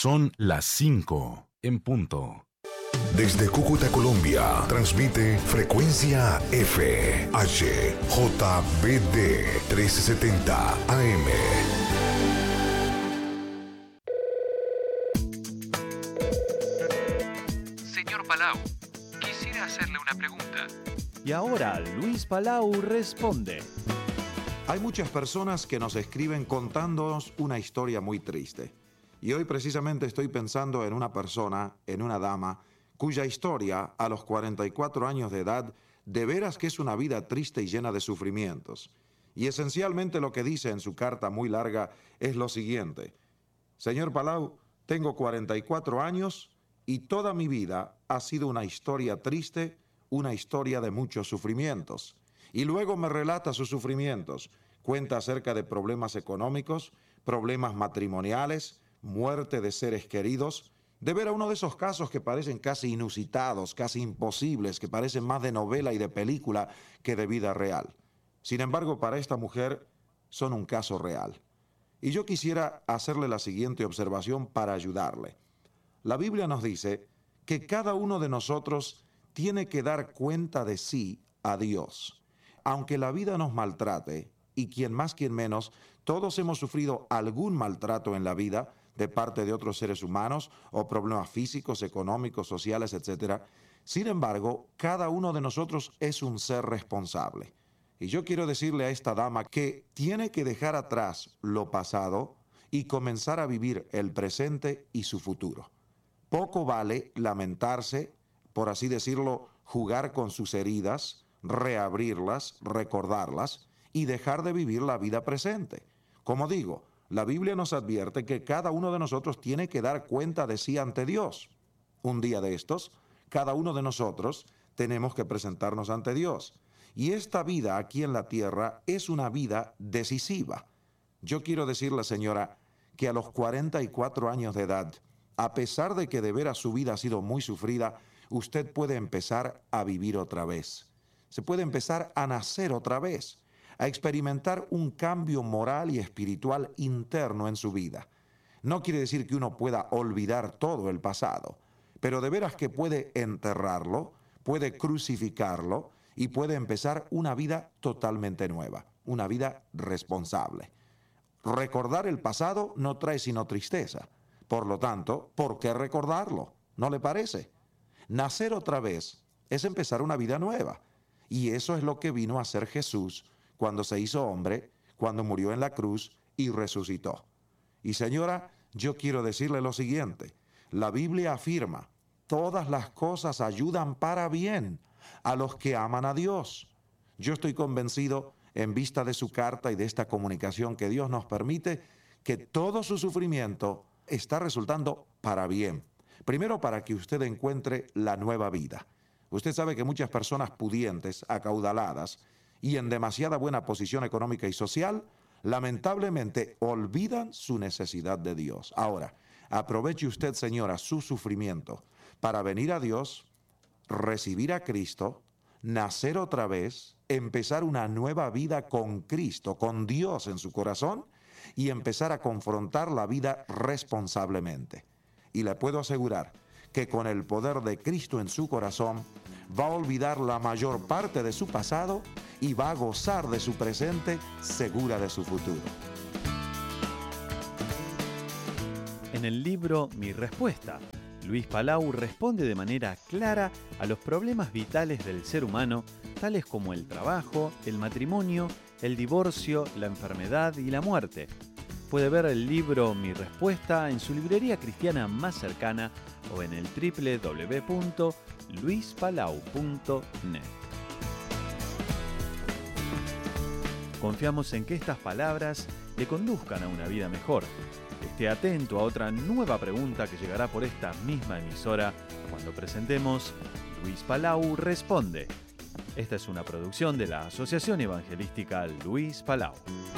Son las 5 en punto. Desde Cúcuta, Colombia, transmite Frecuencia F, H, JBD 1370 AM. Señor Palau, quisiera hacerle una pregunta. Y ahora Luis Palau responde. Hay muchas personas que nos escriben contándonos una historia muy triste. Y hoy precisamente estoy pensando en una persona, en una dama, cuya historia a los 44 años de edad de veras que es una vida triste y llena de sufrimientos. Y esencialmente lo que dice en su carta muy larga es lo siguiente: Señor Palau, tengo 44 años y toda mi vida ha sido una historia triste, una historia de muchos sufrimientos. Y luego me relata sus sufrimientos, cuenta acerca de problemas económicos, problemas matrimoniales, muerte de seres queridos. De ver a uno de esos casos que parecen casi inusitados, casi imposibles, que parecen más de novela y de película que de vida real. Sin embargo, para esta mujer son un caso real. Y yo quisiera hacerle la siguiente observación para ayudarle. La Biblia nos dice que cada uno de nosotros tiene que dar cuenta de sí a Dios. Aunque la vida nos maltrate, y quien más quien menos, todos hemos sufrido algún maltrato en la vida de parte de otros seres humanos o problemas físicos, económicos, sociales, etc. Sin embargo, cada uno de nosotros es un ser responsable. Y yo quiero decirle a esta dama que tiene que dejar atrás lo pasado y comenzar a vivir el presente y su futuro. Poco vale lamentarse, por así decirlo, jugar con sus heridas, reabrirlas, recordarlas y dejar de vivir la vida presente. Como digo, la Biblia nos advierte que cada uno de nosotros tiene que dar cuenta de sí ante Dios. Un día de estos, cada uno de nosotros tenemos que presentarnos ante Dios. Y esta vida aquí en la tierra es una vida decisiva. Yo quiero decirle, señora, que a los 44 años de edad, a pesar de que de veras su vida ha sido muy sufrida, usted puede empezar a vivir otra vez. Se puede empezar a nacer otra vez, a experimentar un cambio moral y espiritual interno en su vida. No quiere decir que uno pueda olvidar todo el pasado, pero de veras que puede enterrarlo, puede crucificarlo y puede empezar una vida totalmente nueva, una vida responsable. Recordar el pasado no trae sino tristeza. Por lo tanto, ¿por qué recordarlo? ¿No le parece? Nacer otra vez es empezar una vida nueva. Y eso es lo que vino a hacer Jesús cuando se hizo hombre, cuando murió en la cruz y resucitó. Y señora, yo quiero decirle lo siguiente. La Biblia afirma, todas las cosas ayudan para bien a los que aman a Dios. Yo estoy convencido, en vista de su carta y de esta comunicación que Dios nos permite, que todo su sufrimiento está resultando para bien. Primero, para que usted encuentre la nueva vida. Usted sabe que muchas personas pudientes, acaudaladas y en demasiada buena posición económica y social, lamentablemente olvidan su necesidad de Dios. Ahora, aproveche usted, señora, su sufrimiento para venir a Dios, recibir a Cristo, nacer otra vez, empezar una nueva vida con Cristo, con Dios en su corazón y empezar a confrontar la vida responsablemente. Y le puedo asegurar que con el poder de Cristo en su corazón va a olvidar la mayor parte de su pasado y va a gozar de su presente, segura de su futuro. En el libro Mi Respuesta, Luis Palau responde de manera clara a los problemas vitales del ser humano, tales como el trabajo, el matrimonio, el divorcio, la enfermedad y la muerte. Puede ver el libro Mi Respuesta en su librería cristiana más cercana o en el www.luispalau.net. Confiamos en que estas palabras le conduzcan a una vida mejor. Esté atento a otra nueva pregunta que llegará por esta misma emisora cuando presentemos Luis Palau Responde. Esta es una producción de la Asociación Evangelística Luis Palau.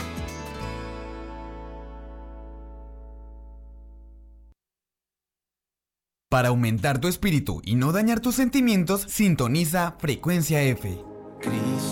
Para aumentar tu espíritu y no dañar tus sentimientos, sintoniza Frecuencia F. Cristo.